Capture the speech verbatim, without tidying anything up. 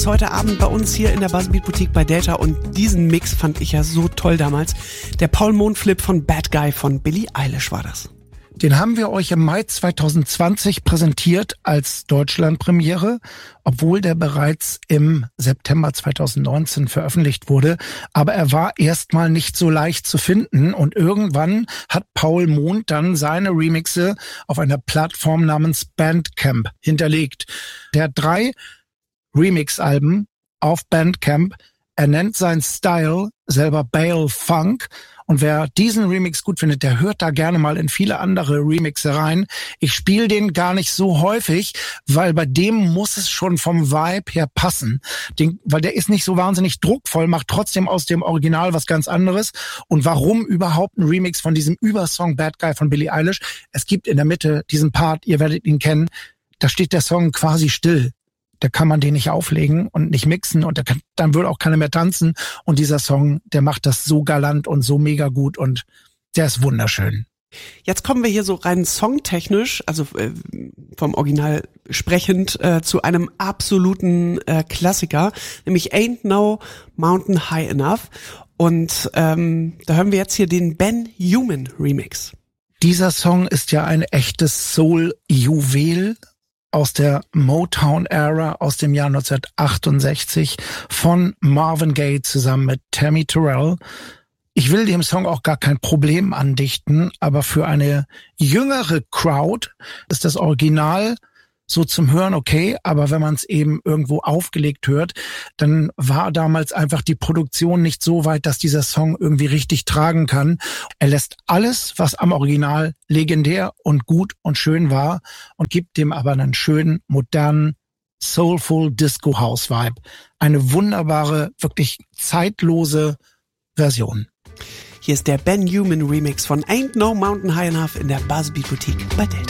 Heute Abend bei uns hier in der Buzzbeat Boutique bei Delta und diesen Mix fand ich ja so toll damals. Der Paul Mondflip von Bad Guy von Billie Eilish war das. Den haben wir euch im Mai zwanzig zwanzig präsentiert als Deutschlandpremiere, obwohl der bereits im September zwanzig neunzehn veröffentlicht wurde. Aber er war erstmal nicht so leicht zu finden und irgendwann hat Paul Mond dann seine Remixe auf einer Plattform namens Bandcamp hinterlegt. Der hat drei Remix-Alben auf Bandcamp. Er nennt seinen Style selber Bale Funk. Und wer diesen Remix gut findet, der hört da gerne mal in viele andere Remixe rein. Ich spiele den gar nicht so häufig, weil bei dem muss es schon vom Vibe her passen. Den, weil der ist nicht so wahnsinnig druckvoll, macht trotzdem aus dem Original was ganz anderes. Und warum überhaupt ein Remix von diesem Übersong Bad Guy von Billie Eilish? Es gibt in der Mitte diesen Part, ihr werdet ihn kennen, da steht der Song quasi still. Da kann man den nicht auflegen und nicht mixen und da kann, dann würde auch keiner mehr tanzen. Und dieser Song, der macht das so galant und so mega gut und der ist wunderschön. Jetzt kommen wir hier so rein songtechnisch, also äh, vom Original sprechend, äh, zu einem absoluten äh, Klassiker, nämlich Ain't No Mountain High Enough. Und ähm, da hören wir jetzt hier den Ben Human Remix. Dieser Song ist ja ein echtes Soul-Juwel aus der Motown-Ära aus dem Jahr neunzehnhundertachtundsechzig von Marvin Gaye zusammen mit Tammy Terrell. Ich will dem Song auch gar kein Problem andichten, aber für eine jüngere Crowd ist das Original so zum Hören okay, aber wenn man es eben irgendwo aufgelegt hört, dann war damals einfach die Produktion nicht so weit, dass dieser Song irgendwie richtig tragen kann. Er lässt alles, was am Original legendär und gut und schön war und gibt dem aber einen schönen, modernen, soulful Disco-House-Vibe. Eine wunderbare, wirklich zeitlose Version. Hier ist der Ben Human Remix von Ain't No Mountain High Enough in der Buzzbeat Boutique bei Delta.